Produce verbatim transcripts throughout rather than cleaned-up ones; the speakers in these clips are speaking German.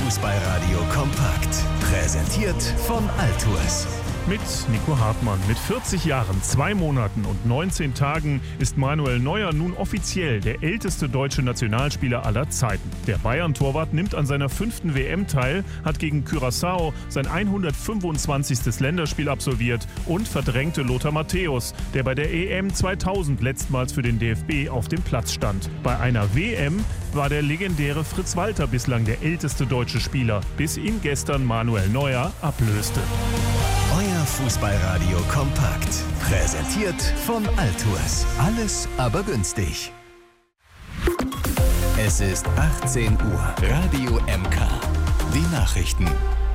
Fußballradio kompakt. Präsentiert von Altours. Mit Nico Hartmann. Mit vierzig Jahren, zwei Monaten und neunzehn Tagen ist Manuel Neuer nun offiziell der älteste deutsche Nationalspieler aller Zeiten. Der Bayern-Torwart nimmt an seiner fünften W M teil, hat gegen Curaçao sein hundertfünfundzwanzigstes Länderspiel absolviert und verdrängte Lothar Matthäus, der bei der E M zweitausend letztmals für den D F B auf dem Platz stand. Bei einer W M war der legendäre Fritz Walter bislang der älteste deutsche Spieler, bis ihn gestern Manuel Neuer ablöste. Euer Fußballradio kompakt. Präsentiert von Altours. Alles aber günstig. Es ist achtzehn Uhr. Radio M K. Die Nachrichten.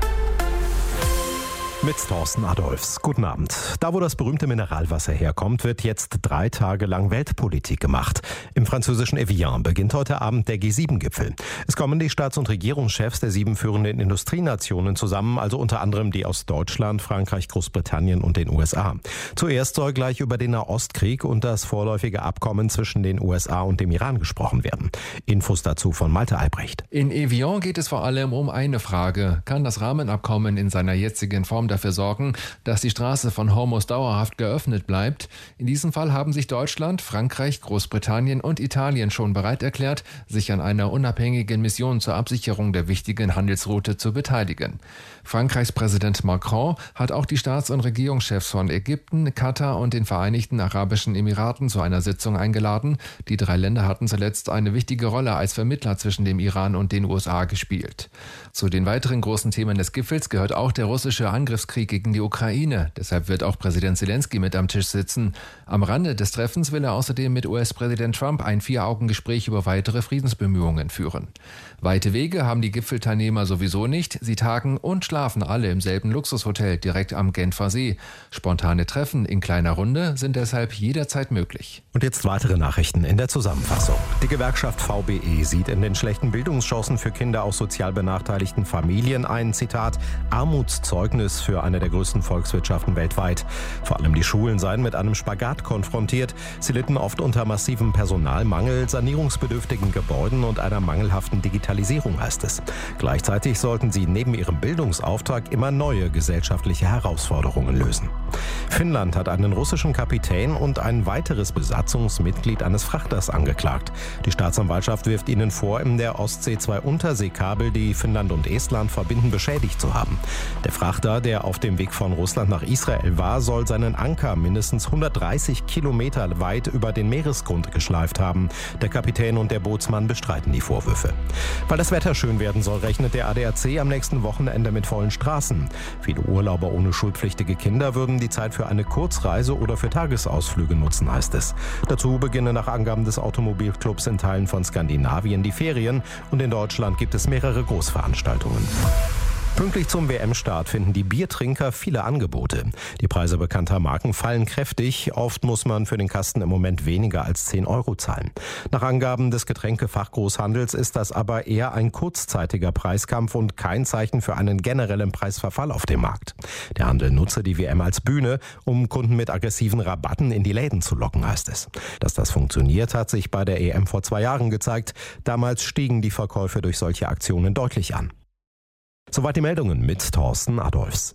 Mit Thorsten Adolfs. Guten Abend. Da, wo das berühmte Mineralwasser herkommt, wird jetzt drei Tage lang Weltpolitik gemacht. Im französischen Evian beginnt heute Abend der G sieben Gipfel. Es kommen die Staats- und Regierungschefs der sieben führenden Industrienationen zusammen, also unter anderem die aus Deutschland, Frankreich, Großbritannien und den U S A. Zuerst soll gleich über den Nahostkrieg und das vorläufige Abkommen zwischen den U S A und dem Iran gesprochen werden. Infos dazu von Malte Albrecht. In Evian geht es vor allem um eine Frage. Kann das Rahmenabkommen in seiner jetzigen Form dafür sorgen, dass die Straße von Hormuz dauerhaft geöffnet bleibt? In diesem Fall haben sich Deutschland, Frankreich, Großbritannien und Italien schon bereit erklärt, sich an einer unabhängigen Mission zur Absicherung der wichtigen Handelsroute zu beteiligen. Frankreichs Präsident Macron hat auch die Staats- und Regierungschefs von Ägypten, Katar und den Vereinigten Arabischen Emiraten zu einer Sitzung eingeladen. Die drei Länder hatten zuletzt eine wichtige Rolle als Vermittler zwischen dem Iran und den U S A gespielt. Zu den weiteren großen Themen des Gipfels gehört auch der russische Angriffskrieg gegen die Ukraine. Deshalb wird auch Präsident Zelensky mit am Tisch sitzen. Am Rande des Treffens will er außerdem mit U S-Präsident Trump ein Vier-Augen-Gespräch über weitere Friedensbemühungen führen. Weite Wege haben die Gipfelteilnehmer sowieso nicht. Sie tagen und schlafen alle im selben Luxushotel direkt am Genfer See. Spontane Treffen in kleiner Runde sind deshalb jederzeit möglich. Und jetzt weitere Nachrichten in der Zusammenfassung. Die Gewerkschaft V B E sieht in den schlechten Bildungschancen für Kinder aus sozial benachteiligten Familien ein, Zitat, Armutszeugnis für eine der größten Volkswirtschaften weltweit. Vor allem die Schulen seien mit einem Spagat konfrontiert. Sie litten oft unter massivem Personalmangel, sanierungsbedürftigen Gebäuden und einer mangelhaften Digitalisierung, heißt es. Gleichzeitig sollten sie neben ihrem Bildungsauftrag immer neue gesellschaftliche Herausforderungen lösen. Finnland hat einen russischen Kapitän und ein weiteres Besatzungsmitglied eines Frachters angeklagt. Die Staatsanwaltschaft wirft ihnen vor, in der Ostsee zwei Unterseekabel, die Finnland und Estland verbinden, beschädigt zu haben. Der Frachter, der auf dem Weg von Russland nach Israel war, soll seinen Anker mindestens hundertdreißig Kilometer weit über den Meeresgrund geschleift haben. Der Kapitän und der Bootsmann bestreiten die Vorwürfe. Weil das Wetter schön werden soll, rechnet der A D A C am nächsten Wochenende mit vollen Straßen. Viele Urlauber ohne schulpflichtige Kinder würden die Zeit für eine Kurzreise oder für Tagesausflüge nutzen, heißt es. Dazu beginnen nach Angaben des Automobilclubs in Teilen von Skandinavien die Ferien und in Deutschland gibt es mehrere Großveranstaltungen. Pünktlich zum W M-Start finden die Biertrinker viele Angebote. Die Preise bekannter Marken fallen kräftig. Oft muss man für den Kasten im Moment weniger als zehn Euro zahlen. Nach Angaben des Getränkefachgroßhandels ist das aber eher ein kurzzeitiger Preiskampf und kein Zeichen für einen generellen Preisverfall auf dem Markt. Der Handel nutze die W M als Bühne, um Kunden mit aggressiven Rabatten in die Läden zu locken, heißt es. Dass das funktioniert, hat sich bei der E M vor zwei Jahren gezeigt. Damals stiegen die Verkäufe durch solche Aktionen deutlich an. Soweit die Meldungen mit Thorsten Adolfs.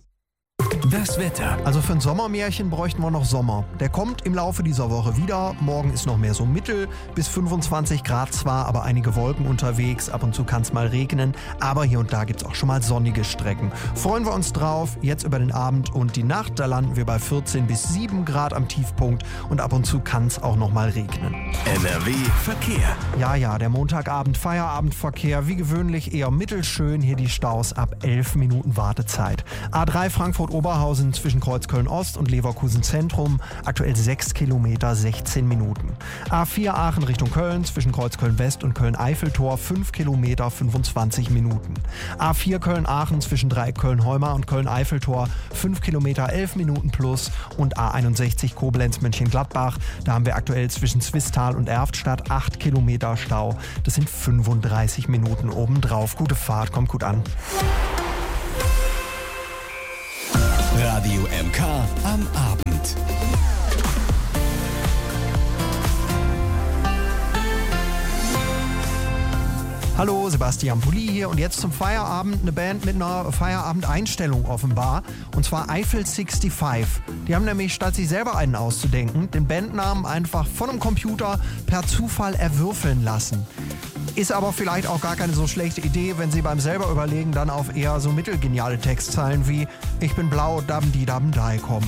Das Wetter. Also für ein Sommermärchen bräuchten wir noch Sommer. Der kommt im Laufe dieser Woche wieder. Morgen ist noch mehr so mittel bis fünfundzwanzig Grad zwar, aber einige Wolken unterwegs. Ab und zu kann es mal regnen, aber hier und da gibt es auch schon mal sonnige Strecken. Freuen wir uns drauf. Jetzt über den Abend und die Nacht, da landen wir bei vierzehn bis sieben Grad am Tiefpunkt und ab und zu kann es auch noch mal regnen. N R W Verkehr. Ja, ja, der Montagabend Feierabendverkehr, wie gewöhnlich eher mittelschön. Hier die Staus ab elf Minuten Wartezeit. A drei Frankfurt Oberhausen zwischen Kreuzköln Ost und Leverkusen Zentrum, aktuell sechs Kilometer, sechzehn Minuten. A vier Aachen Richtung Köln zwischen Kreuzköln West und Köln-Eiffeltor, fünf Kilometer, fünfundzwanzig Minuten. A vier Köln-Aachen zwischen Dreieck Köln-Heumar und Köln-Eiffeltor, fünf Kilometer, elf Minuten plus. Und A einundsechzig Koblenz-Mönchengladbach, da haben wir aktuell zwischen Zwistal und Erftstadt acht Kilometer Stau. Das sind fünfunddreißig Minuten obendrauf. Gute Fahrt, kommt gut an. Radio M K am Abend. Hallo, Sebastian Pulli hier und jetzt zum Feierabend eine Band mit einer Feierabendeinstellung offenbar, und zwar Eiffel fünfundsechzig. Die haben nämlich, statt sich selber einen auszudenken, den Bandnamen einfach von einem Computer per Zufall erwürfeln lassen. Ist aber vielleicht auch gar keine so schlechte Idee, wenn sie beim selber überlegen dann auf eher so mittelgeniale Textzeilen wie "Ich bin blau, dabn die dabn dai" kommen.